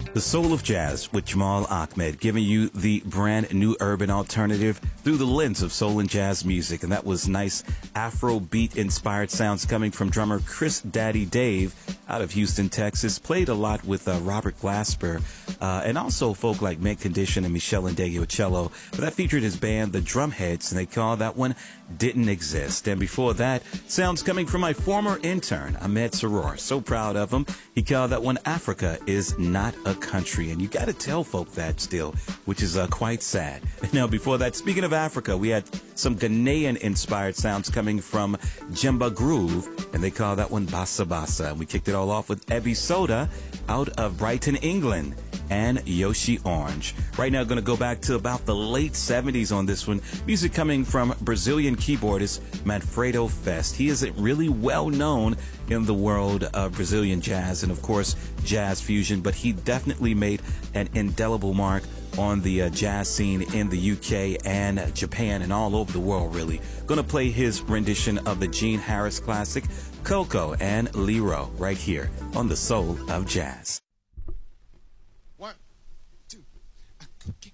The Soul of Jazz with Jamal Ahmed, giving you the brand new urban alternative through the lens of soul and jazz music. And that was nice Afro beat inspired sounds coming from drummer Chris Daddy Dave out of Houston, Texas. Played a lot with Robert Glasper and also folk like Mint Condition and Michelle Ndegeocello. But that featured his band, the Drumheads, and they call that one Didn't Exist. And before that, sounds coming from my former intern, Ahmed Saror. So proud of him. He called that one Africa Is Not a Country. And you got to tell folk that still, which is quite sad. Now, before that, speaking of Africa, we had some Ghanaian-inspired sounds coming from Jemba Groove, and they call that one Bassa Bassa. And we kicked it all off with Ebby Soda out of Brighton, England, and Yoshi Orange. Right now, going to go back to about the late 70s on this one. Music coming from Brazilian keyboardist Manfredo Fest. He isn't really well known in the world of Brazilian jazz and, of course, jazz fusion, but he definitely made an indelible mark on the jazz scene in the UK and Japan and all over the world, really. Going to play his rendition of the Gene Harris classic, Coco and Lero, right here on The Soul of Jazz. 1, 2,